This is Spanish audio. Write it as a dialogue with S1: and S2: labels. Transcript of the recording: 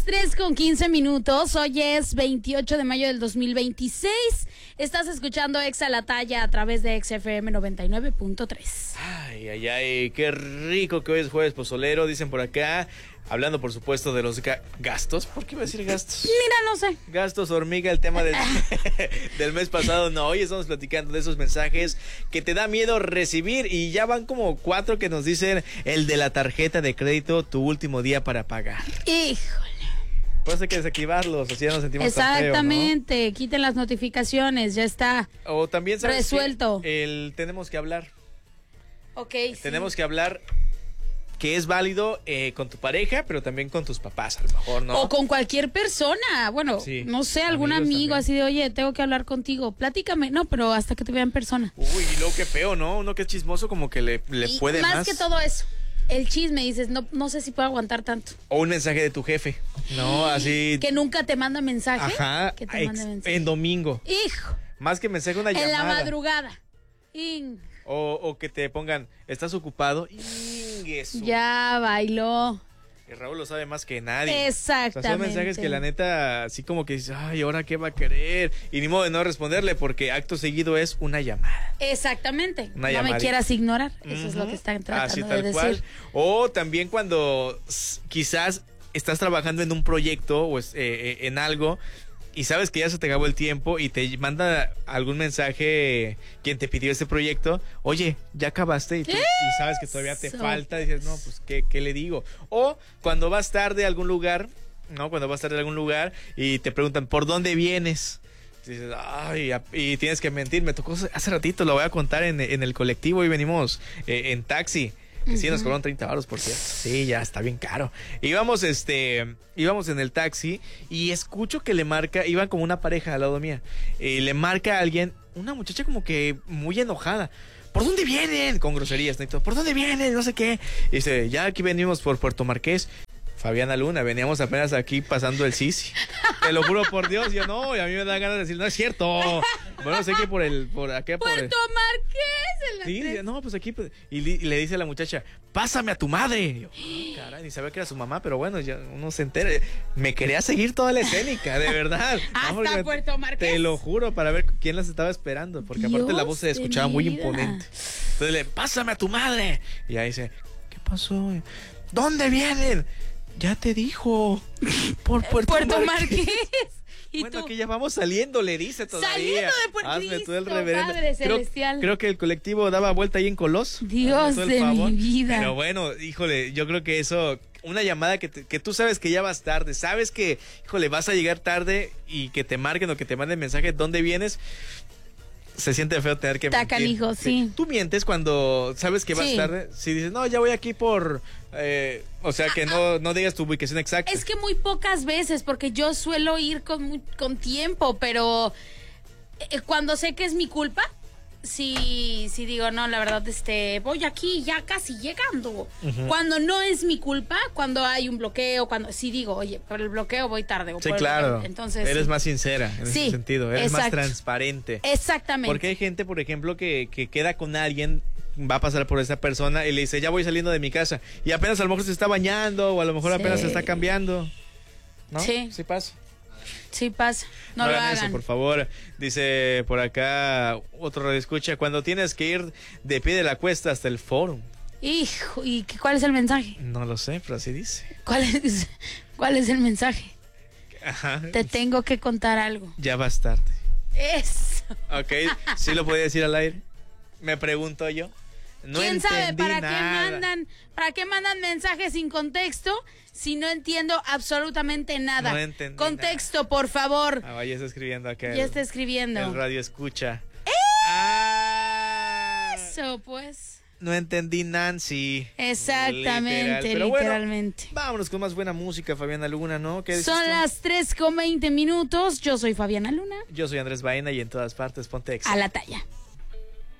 S1: 3:15. Hoy es 28 de mayo del 2026. Estás escuchando Exa La Talla a través de XFM 99.3.
S2: Ay, qué rico que hoy es jueves pozolero, dicen por acá. Hablando, por supuesto, de los gastos. ¿Por qué iba a decir gastos?
S1: Mira, no sé.
S2: Gastos hormiga, el tema del mes pasado. No, hoy estamos platicando de esos mensajes que te da miedo recibir. Y ya van como 4 que nos dicen el de la tarjeta de crédito, tu último día para pagar.
S1: Híjole.
S2: Pues hay que desactivarlos, así ya nos sentimos tan feo, ¿no?
S1: Exactamente, quiten las notificaciones, ya está.
S2: O también, ¿sabes
S1: resuelto.
S2: Tenemos que hablar.
S1: Ok,
S2: Tenemos que hablar que es válido con tu pareja, pero también con tus papás, a lo mejor, ¿no?
S1: O con cualquier persona, bueno, sí, no sé, algún amigo también. Así de, oye, tengo que hablar contigo, platícame, no, pero hasta que te vea en persona.
S2: Uy, y luego qué feo, ¿no? Uno que es chismoso como que le puede más.
S1: Más que todo eso, el chisme, dices, no sé si puedo aguantar tanto.
S2: O un mensaje de tu jefe, ¿no? Así.
S1: Que nunca te manda mensaje.
S2: Ajá,
S1: que te mande mensaje.
S2: En domingo.
S1: Hijo.
S2: Más que mensaje, una llamada.
S1: En la madrugada.
S2: O que te pongan, ¿estás ocupado?
S1: Ya bailó.
S2: Que Raúl lo sabe más que nadie.
S1: Exactamente.
S2: O sea, son mensajes que la neta, así como que dices, ay, ¿ahora qué va a querer? Y ni modo de no responderle, porque acto seguido es una llamada.
S1: Exactamente.
S2: Una
S1: no
S2: llamadita.
S1: Me quieras ignorar. Eso es lo que están tratando
S2: así, tal
S1: de
S2: cual.
S1: decir.
S2: O también cuando quizás estás trabajando en un proyecto o en algo y sabes que ya se te acabó el tiempo y te manda algún mensaje quien te pidió ese proyecto, oye, ya acabaste y sabes que todavía te falta, dices, no, pues, ¿qué le digo? O cuando vas tarde a algún lugar, ¿no? Cuando vas tarde a algún lugar y te preguntan, ¿por dónde vienes? Dices, ay, y tienes que mentir, me tocó hace ratito, lo voy a contar en el colectivo y venimos en taxi. Que sí, nos cobraron 30 baros, por cierto. Sí, ya está bien caro. Íbamos en el taxi y escucho que le marca, iban como una pareja al lado mía, y le marca a alguien, una muchacha como que muy enojada. ¿Por dónde vienen? Con groserías, ¿no? ¿Por dónde vienen? No sé qué. Y dice, ya aquí venimos por Puerto Marqués. Fabiana Luna, veníamos apenas aquí pasando el Sisi. Te lo juro por Dios, yo no, y a mí me da ganas de decir, no es cierto. Bueno, sé que por acá
S1: Puerto Marqués.
S2: Sí, no, pues aquí, y le dice a la muchacha, pásame a tu madre. Y yo, caray, ni sabía que era su mamá, pero bueno, ya uno se entera. Me quería seguir toda la escénica, de verdad.
S1: Hasta Puerto Marqués.
S2: Te lo juro, para ver quién las estaba esperando, porque aparte la voz se escuchaba muy imponente. Entonces le, pásame a tu madre. Y ahí dice, ¿qué pasó? ¿Dónde vienen? Ya te dijo, por Puerto Marqués. ¿Y bueno, tú? Que ya vamos saliendo, le dice todavía.
S1: Saliendo de Puerto Marqués.
S2: Hazme tú el reverendo.
S1: Padre celestial.
S2: Creo que el colectivo daba vuelta ahí en Colós.
S1: Dios de mi vida.
S2: Pero bueno, híjole, yo creo que eso, una llamada que tú sabes que ya vas tarde, sabes que, híjole, vas a llegar tarde y que te marquen o que te manden mensaje, ¿dónde vienes? Se siente feo tener que mentir.
S1: Canijo, sí.
S2: Tú mientes cuando sabes que vas tarde. Si dices, no, ya voy aquí por... o sea, que no digas tu ubicación exacta.
S1: Es que muy pocas veces, porque yo suelo ir con tiempo, pero cuando sé que es mi culpa, sí digo, no, la verdad, voy aquí ya casi llegando. Cuando no es mi culpa, cuando hay un bloqueo, sí digo, oye, por el bloqueo voy tarde.
S2: Sí, claro.
S1: Entonces,
S2: eres más sincera en ese sentido, eres más transparente.
S1: Exactamente.
S2: Porque hay gente, por ejemplo, que queda con alguien, va a pasar por esa persona y le dice, ya voy saliendo de mi casa. Y apenas a lo mejor se está bañando o a lo mejor apenas se está cambiando. ¿No?
S1: Sí
S2: pasa.
S1: Sí pasa, no lo hagan.
S2: Eso, por favor. Dice por acá otro radioescucha, cuando tienes que ir de pie de la cuesta hasta el foro.
S1: Hijo, ¿y cuál es el mensaje?
S2: No lo sé, pero así dice.
S1: ¿Cuál es el mensaje?
S2: Ajá.
S1: Te tengo que contar algo.
S2: Ya vas tarde.
S1: Eso.
S2: Ok, ¿sí lo podía decir al aire? Me pregunto yo. No
S1: ¿Quién sabe para
S2: nada.
S1: qué mandan mensajes sin contexto si no entiendo absolutamente nada?
S2: No entendí
S1: contexto,
S2: nada.
S1: por favor.
S2: Ya está escribiendo acá.
S1: Ya está escribiendo.
S2: El radio escucha.
S1: Eso, pues.
S2: No entendí, Nancy.
S1: Exactamente,
S2: Pero
S1: literalmente.
S2: Bueno, vámonos con más buena música, Fabiana Luna, ¿no? ¿Qué dices
S1: Son
S2: tú?
S1: las 3:20. Yo soy Fabiana Luna.
S2: Yo soy Andrés Baena y en todas partes ponte Exa.
S1: A la talla.